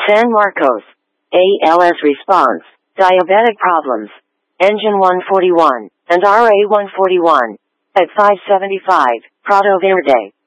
San Marcos. ALS response, diabetic problems. Engine 141, and RA 141. At 575, Prado Verde.